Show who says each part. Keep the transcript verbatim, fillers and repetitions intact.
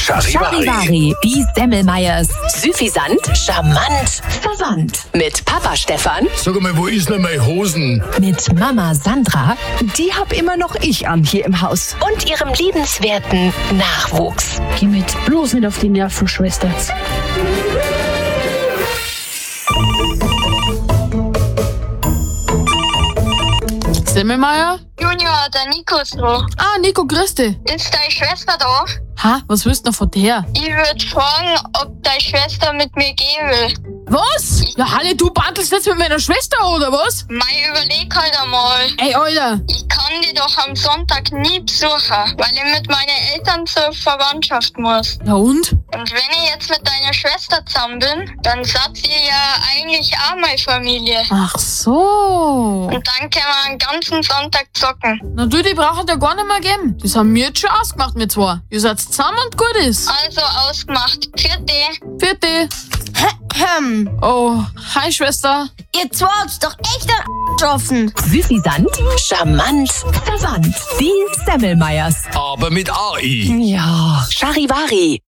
Speaker 1: Charivari.
Speaker 2: Charivari, die Semmelmeyers. Süffisant, charmant, verwandt. Mit Papa Stefan.
Speaker 3: Sag mal, wo ist denn meine Hosen?
Speaker 2: Mit Mama Sandra.
Speaker 4: Die hab immer noch ich an hier im Haus.
Speaker 2: Und ihrem liebenswerten Nachwuchs.
Speaker 5: Geh mir jetzt bloß nicht auf die Nerven, Schwester.
Speaker 6: Semmelmeier?
Speaker 7: Junior, der Nico ist da.
Speaker 6: Ah, Nico, grüß dich.
Speaker 7: Ist deine Schwester da?
Speaker 6: Ha, was willst du noch von der?
Speaker 7: Ich würde fragen, ob deine Schwester mit mir gehen will.
Speaker 6: Was? Ja, Halle, du bandelst jetzt mit meiner Schwester, oder was?
Speaker 7: Mei, überleg halt einmal.
Speaker 6: Ey, Alter.
Speaker 7: Ich kann die doch am Sonntag nie besuchen, weil ich mit meinen Eltern zur Verwandtschaft muss.
Speaker 6: Ja und?
Speaker 7: Und wenn ich jetzt mit deiner Schwester zusammen bin, dann seid ihr ja eigentlich auch meine Familie.
Speaker 6: Ach so.
Speaker 7: Und dann können wir einen ganzen Sonntag zocken.
Speaker 6: Na du, die brauchen ja gar nicht mehr geben. Das haben wir jetzt schon ausgemacht, wir zwei. Ihr seid zusammen und gut ist.
Speaker 7: Also ausgemacht. Vierte.
Speaker 6: Vierte.
Speaker 4: Hm.
Speaker 6: Oh, hi, Schwester.
Speaker 4: Ihr zwei habt's doch echt an getroffen.
Speaker 2: Süffisant, charmant, verwandt. Die Semmelmeyers.
Speaker 3: Aber mit A I.
Speaker 2: Ja. Charivari.